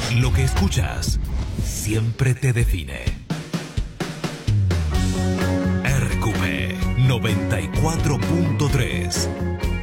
Lo que escuchas siempre te define. RQP 94.3